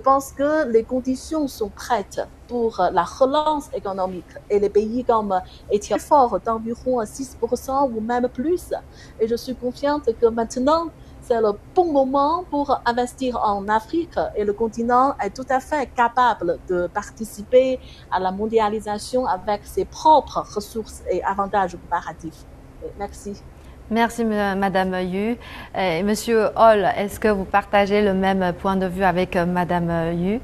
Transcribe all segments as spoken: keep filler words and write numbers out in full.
pense que les conditions sont prêtes pour la relance économique et les pays comme étaient forts d'environ six pour cent ou même plus. Et je suis confiante que maintenant, c'est le bon moment pour investir en Afrique et le continent est tout à fait capable de participer à la mondialisation avec ses propres ressources et avantages comparatifs. Merci. Merci, Madame Yu. Et Monsieur Hall, est-ce que vous partagez le même point de vue avec Madame Yu?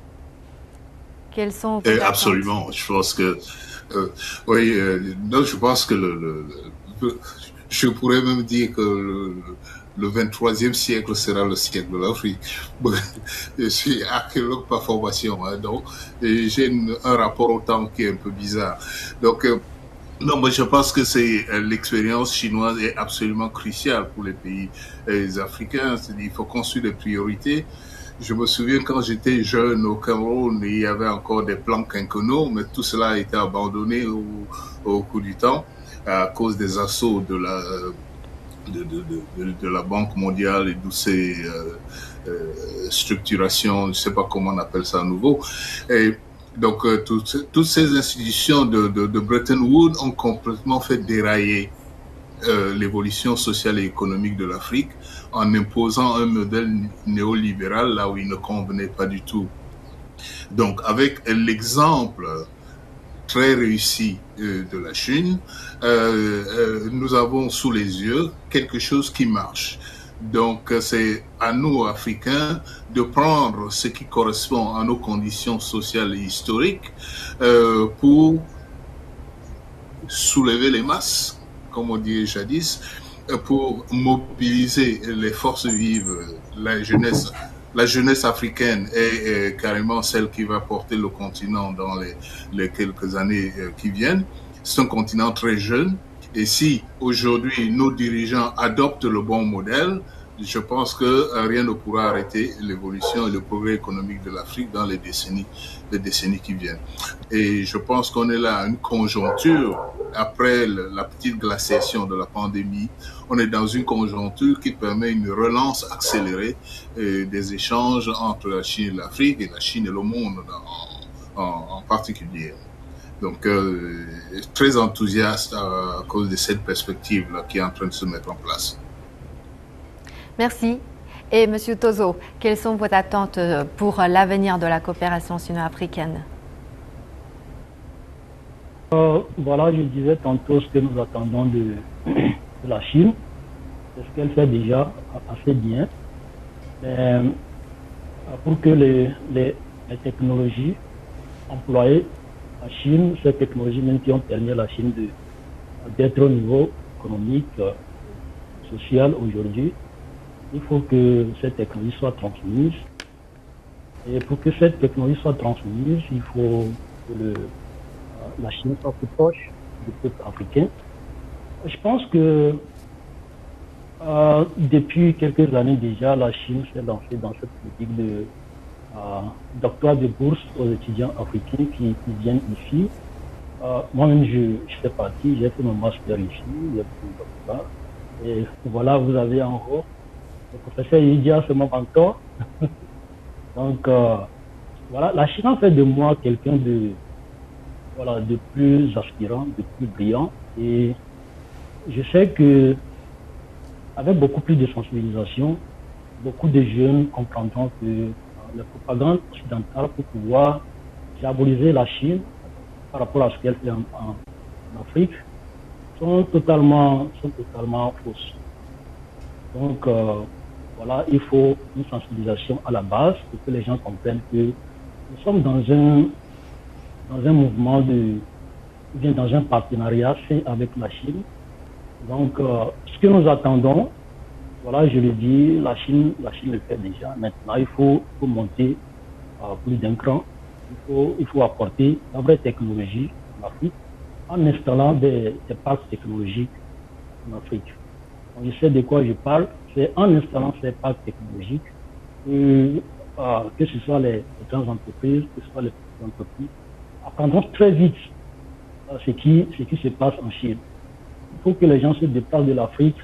Quels sont vos euh, attentes? Absolument. Je pense que, euh, oui, euh, non, je pense que le, le, le, je pourrais même dire que le, le vingt-troisième siècle sera le siècle de l'Afrique. Je suis archéologue par formation, hein, donc j'ai un rapport au temps qui est un peu bizarre. Donc, euh, non, mais je pense que c'est euh, l'expérience chinoise est absolument cruciale pour les pays euh, africains. Il faut construire des priorités. Je me souviens quand j'étais jeune au Cameroun, il y avait encore des plans quinquennaux, mais tout cela a été abandonné au, au cours du temps à cause des assauts de la de, de, de, de la Banque mondiale et de ces euh, euh, structurations, je ne sais pas comment on appelle ça à nouveau. Et donc, euh, toutes, toutes ces institutions de, de, de Bretton Woods ont complètement fait dérailler euh, l'évolution sociale et économique de l'Afrique en imposant un modèle néolibéral là où il ne convenait pas du tout. Donc, avec l'exemple très réussi euh, de la Chine, euh, euh, nous avons sous les yeux quelque chose qui marche. Donc, c'est à nous, Africains, de prendre ce qui correspond à nos conditions sociales et historiques euh, pour soulever les masses, comme on dit jadis, pour mobiliser les forces vives, la jeunesse. La jeunesse africaine est, est carrément celle qui va porter le continent dans les, les quelques années qui viennent. C'est un continent très jeune. Et si aujourd'hui nos dirigeants adoptent le bon modèle, je pense que rien ne pourra arrêter l'évolution et le progrès économique de l'Afrique dans les décennies, les décennies qui viennent. Et je pense qu'on est là à une conjoncture, après la petite glaciation de la pandémie, on est dans une conjoncture qui permet une relance accélérée euh, des échanges entre la Chine et l'Afrique, et la Chine et le monde en, en, en particulier. Donc, euh, très enthousiaste à, à cause de cette perspective-là qui est en train de se mettre en place. Merci. Et Monsieur Tozo, quelles sont vos attentes pour l'avenir de la coopération sino-africaine? euh, Voilà, je disais tantôt ce que nous attendons de, de la Chine. C'est ce qu'elle fait déjà assez bien. Mais, pour que les, les, les technologies employées en Chine, ces technologies même qui ont permis à la Chine d'être au niveau économique, social aujourd'hui, il faut que cette technologie soit transmise. Et pour que cette technologie soit transmise, il faut que le, la Chine soit plus proche du peuple africain. Je pense que euh, depuis quelques années déjà, la Chine s'est lancée dans cette politique de euh, d'octroi de bourse aux étudiants africains qui, qui viennent ici. Euh, Moi-même, je, je fais partie, j'ai fait mon master ici, j'ai fait mon doctorat. Et voilà, vous avez en haut le professeur Yidia, c'est mon mentor. Donc, euh, voilà, la Chine a fait de moi quelqu'un de, voilà, de plus aspirant, de plus brillant. Et je sais que, avec beaucoup plus de sensibilisation, beaucoup de jeunes comprendront que euh, la propagande occidentale pour pouvoir diaboliser la Chine par rapport à ce qu'elle fait en, en, en Afrique sont totalement, sont totalement fausses. Donc, euh, voilà, il faut une sensibilisation à la base pour que les gens comprennent que nous sommes dans un, dans un mouvement de, bien dans un partenariat fait avec la Chine. Donc, euh, ce que nous attendons, voilà, je le dis, la Chine, la Chine le fait déjà. Maintenant, il faut, il faut monter euh, plus d'un cran. Il faut, il faut apporter la vraie technologie en Afrique en installant des, des parcs technologiques en Afrique. Donc, je sais de quoi je parle. C'est en installant ces parcs technologiques que, euh, que ce soit les, les grandes entreprises, que ce soit les petites entreprises, apprendront très vite euh, ce, qui, ce qui se passe en Chine. Il faut que les gens se déplacent de l'Afrique